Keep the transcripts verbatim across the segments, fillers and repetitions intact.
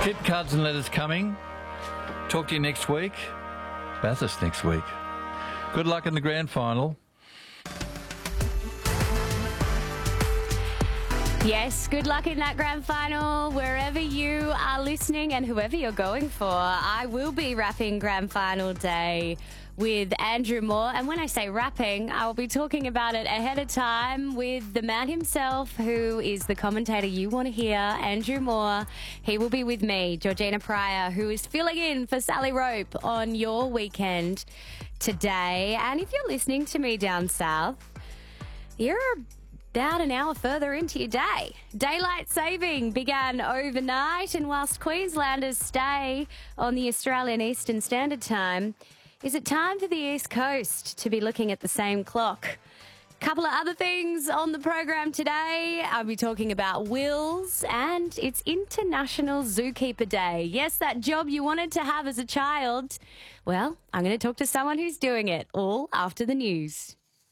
Keep cards and letters coming. Talk to you next week. Bathurst next week. Good luck in the grand final. Yes, good luck in that grand final wherever you are listening and whoever you're going for. I will be rapping grand final day with Andrew Moore. And when I say rapping, I will be talking about it ahead of time with the man himself, who is the commentator you want to hear, Andrew Moore. He will be with me, Georgina Pryor, who is filling in for Sally Rope on your weekend today. And if you're listening to me down south, you're about an hour further into your day. Daylight saving began overnight, and whilst Queenslanders stay on the Australian Eastern Standard Time, is it time for the East Coast to be looking at the same clock? Couple of other things on the program today. I'll be talking about wills, and it's International Zookeeper Day. Yes, that job you wanted to have as a child. Well, I'm going to talk to someone who's doing it, all after the news.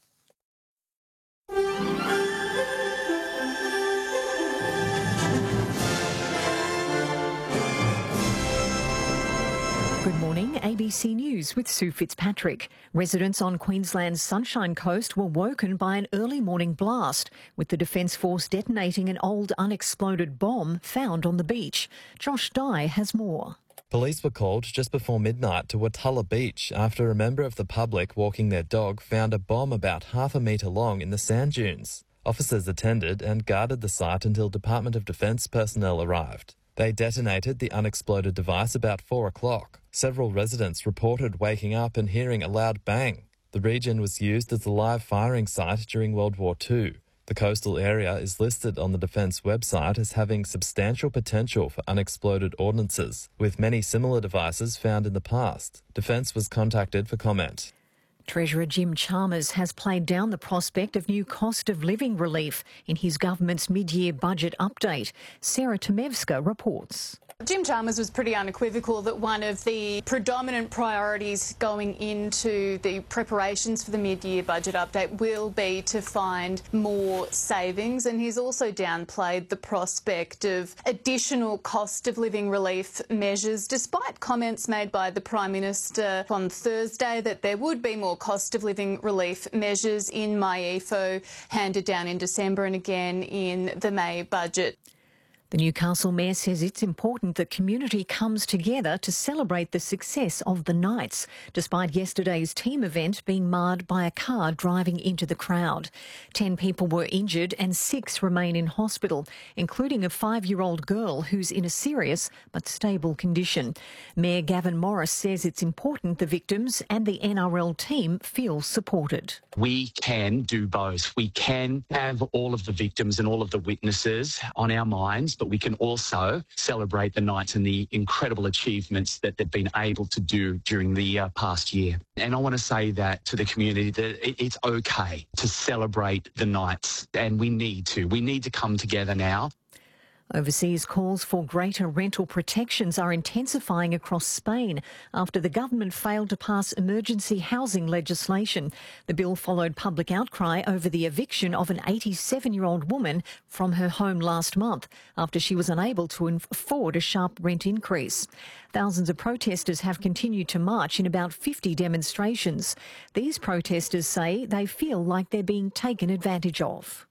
Good morning, A B C News with Sue Fitzpatrick. Residents on Queensland's Sunshine Coast were woken by an early morning blast, with the Defence Force detonating an old unexploded bomb found on the beach. Josh Dye has more. Police were called just before midnight to Wattulla Beach after a member of the public walking their dog found a bomb about half a metre long in the sand dunes. Officers attended and guarded the site until Department of Defence personnel arrived. They detonated the unexploded device about four o'clock. Several residents reported waking up and hearing a loud bang. The region was used as a live firing site during World War Two. The coastal area is listed on the Defence website as having substantial potential for unexploded ordnances, with many similar devices found in the past. Defence was contacted for comment. Treasurer Jim Chalmers has played down the prospect of new cost of living relief in his government's mid-year budget update. Sarah Tomevska reports. Jim Chalmers was pretty unequivocal that one of the predominant priorities going into the preparations for the mid-year budget update will be to find more savings, and he's also downplayed the prospect of additional cost of living relief measures, despite comments made by the Prime Minister on Thursday that there would be more cost of living relief measures in MyEFO handed down in December and again in the May budget. The Newcastle Mayor says it's important that community comes together to celebrate the success of the Knights, despite yesterday's team event being marred by a car driving into the crowd. Ten people were injured and six remain in hospital, including a five-year-old girl who's in a serious but stable condition. Mayor Gavin Morris says it's important the victims and the N R L team feel supported. We can do both. We can have all of the victims and all of the witnesses on our minds, but we can also celebrate the Knights and the incredible achievements that they've been able to do during the uh, past year. And I want to say that to the community, that it, it's okay to celebrate the Knights, and we need to. We need to come together now. Overseas calls for greater rental protections are intensifying across Spain after the government failed to pass emergency housing legislation. The bill followed public outcry over the eviction of an eighty-seven-year-old woman from her home last month after she was unable to afford a sharp rent increase. Thousands of protesters have continued to march in about fifty demonstrations. These protesters say they feel like they're being taken advantage of.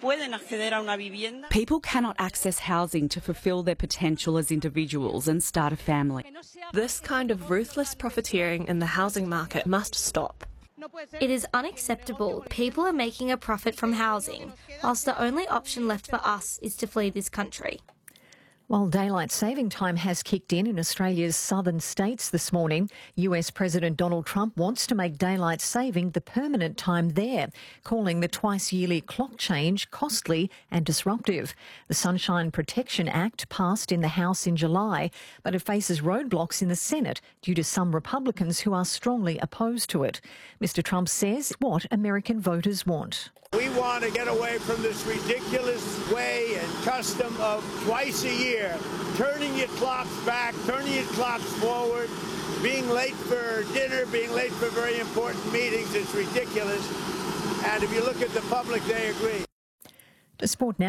People cannot access housing to fulfil their potential as individuals and start a family. This kind of ruthless profiteering in the housing market must stop. It is unacceptable. People are making a profit from housing, whilst the only option left for us is to flee this country. While daylight saving time has kicked in in Australia's southern states this morning, U S President Donald Trump wants to make daylight saving the permanent time there, calling the twice-yearly clock change costly and disruptive. The Sunshine Protection Act passed in the House in July, but it faces roadblocks in the Senate due to some Republicans who are strongly opposed to it. Mister Trump says what American voters want. We want to get away from this ridiculous way and custom of twice a year, turning your clocks back, turning your clocks forward, being late for dinner, being late for very important meetings. It's ridiculous. And if you look at the public, they agree. To sport now.